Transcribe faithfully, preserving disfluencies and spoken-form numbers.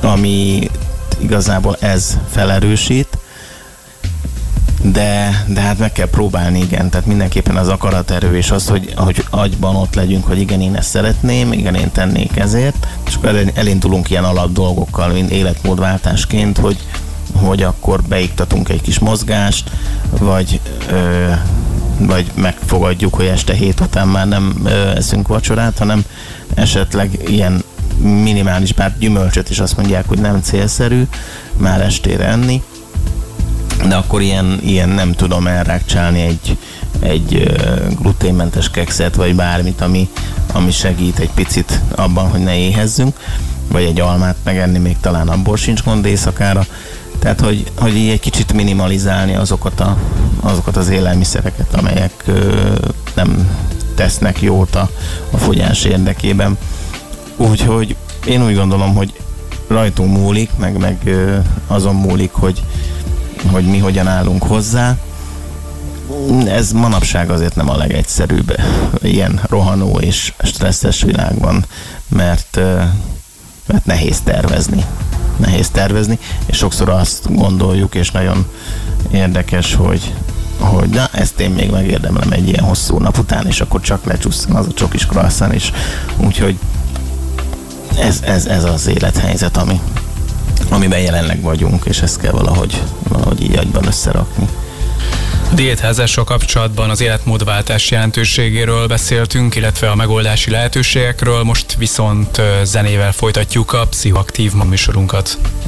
ami igazából ez felerősít, de, de hát meg kell próbálni, igen, tehát mindenképpen az akaraterő és az, hogy, hogy agyban ott legyünk, hogy igen, én ezt szeretném, igen, én tennék ezért, és akkor elindulunk ilyen alap dolgokkal, mint életmódváltásként, hogy, hogy akkor beiktatunk egy kis mozgást, vagy, ö, vagy megfogadjuk, hogy este hét után már nem ö, eszünk vacsorát, hanem esetleg ilyen minimális, bár gyümölcsöt is azt mondják, hogy nem célszerű már estére enni, de akkor ilyen, ilyen nem tudom elrákcsálni egy, egy gluténmentes kekszet, vagy bármit, ami, ami segít egy picit abban, hogy ne éhezzünk, vagy egy almát megenni, még talán abból sincs gond éjszakára. Tehát, hogy, hogy így egy kicsit minimalizálni azokat, a, azokat az élelmiszereket, amelyek ö, nem tesznek jót a, a fogyás érdekében. Úgyhogy én úgy gondolom, hogy rajtunk múlik, meg, meg ö, azon múlik, hogy hogy mi hogyan állunk hozzá. Ez manapság azért nem a legegyszerűbb ilyen rohanó és stresszes világban, mert, mert nehéz tervezni. Nehéz tervezni, és sokszor azt gondoljuk, és nagyon érdekes, hogy, hogy na, ezt én még megérdemlem egy ilyen hosszú nap után, és akkor csak lecsusszan az a csokis croissant is. Úgyhogy ez, ez, ez az élethelyzet, ami amiben jelenleg vagyunk, és ezt kell valahogy, valahogy így agyban összerakni. A diétázással kapcsolatban az életmódváltás jelentőségéről beszéltünk, illetve a megoldási lehetőségekről, most viszont zenével folytatjuk a Pszichoaktív műsorunkat.